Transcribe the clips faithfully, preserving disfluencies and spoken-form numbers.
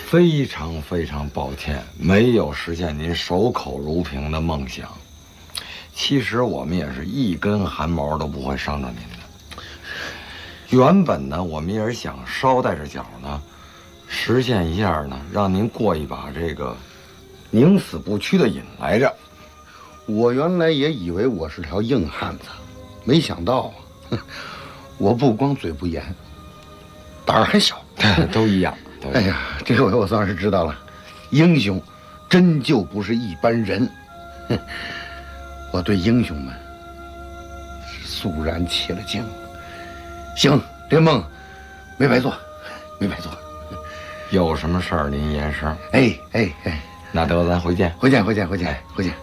非常非常抱歉，没有实现您守口如瓶的梦想。其实我们也是一根汗毛都不会伤到您的。原本呢，我们也是想捎带着脚呢，实现一下呢，让您过一把这个宁死不屈的瘾来着。 我原来也以为我是条硬汉子，没想到啊，我不光嘴不严，胆儿还小， 都一样。 哎呀，这回我算是知道了，英雄真就不是一般人。我对英雄们是肃然起了敬。行，这梦没白做，没白做。 有什么事儿您言声。 哎哎哎， 那得咱回见， 回见，回见，回见，回见。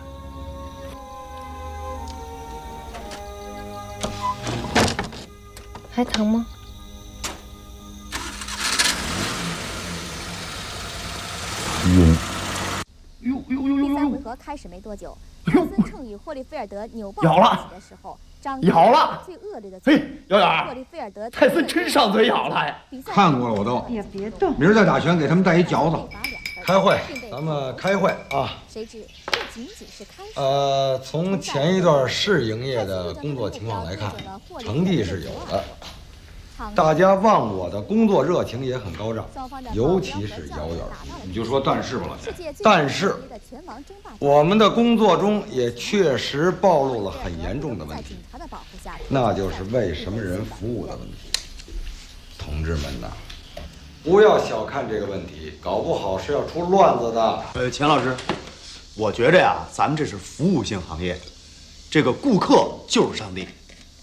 还疼吗？ 晕。 呦呦呦呦呦！第三回合开始没多久，泰森趁与霍利菲尔德扭抱咬了的时候，张咬了最恶劣的嘿，姚霍利菲尔德泰森真上嘴咬了呀！ 看过了我都。 哎呀，别动！ 明儿再打拳，给他们带一嚼子。 开会，咱们开会啊！ 谁知这仅仅是开始。 呃，从前一段试营业的工作情况来看，成绩是有的。大家忘我的工作热情也很高涨，尤其是姚远。 你就说但是吧，老田。 但是，我们的工作中也确实暴露了很严重的问题，那就是为什么人服务的问题。同志们呐，不要小看这个问题，搞不好是要出乱子的。 呃，钱老师，我觉着呀，咱们这是服务性行业，这个顾客就是上帝。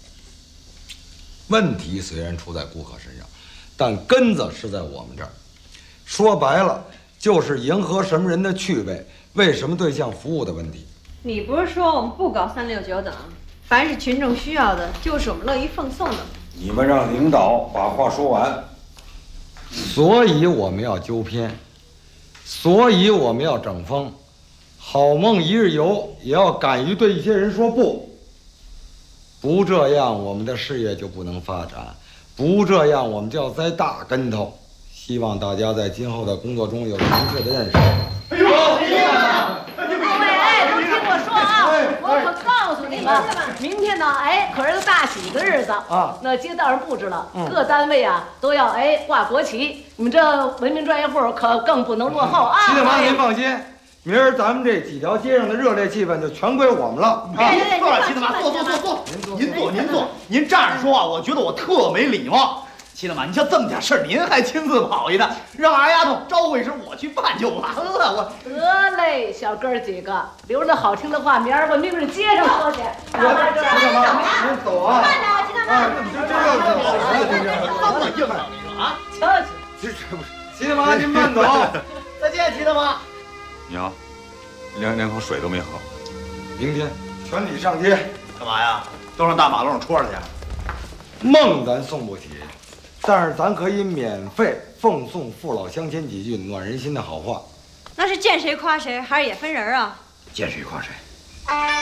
问题虽然出在顾客身上，但根子是在我们这儿。说白了，就是迎合什么人的趣味，为什么对象服务的问题。 你不是说我们不搞三六九等，凡是群众需要的，就是我们乐于奉送的。 你们让领导把话说完。 所以我们要纠偏，所以我们要整风。好梦一日游，也要敢于对一些人说不。不这样，我们的事业就不能发展；不这样，我们就要栽大跟头。希望大家在今后的工作中有明确的认识。 哎呦， 各位哎，都听我说啊！我可告诉你们，明天呢，哎，可是个大喜的日子啊！那街道上布置了，各单位啊都要哎挂国旗。你们这文明专业户可更不能落后啊！ 齐大妈，您放心。明儿咱们这几条街上的热烈气氛就全归我们了。 哎，坐了，齐大妈，坐坐坐坐，您坐您坐，您站着说话，我觉得我特没礼貌。齐大妈，你像这么点事儿，您还亲自跑一趟，让二丫头招呼一声，我去办就完了。我得嘞，小哥儿几个，留着好听的话，明儿文明日街上说去。 齐大妈，您走啊！ 慢点，齐大妈。 你这这要走了，这是这么硬朗，你说啊？ 瞧瞧， 这这不是？齐大妈，您慢走。 再见，齐大妈。 娘，连连口水都没喝。 明天全体上街， 干嘛呀？都上大马路上戳着去。 梦咱送不起，但是咱可以免费奉送父老乡亲几句暖人心的好话。 那是见谁夸谁，还是也分人啊？ 见谁夸谁。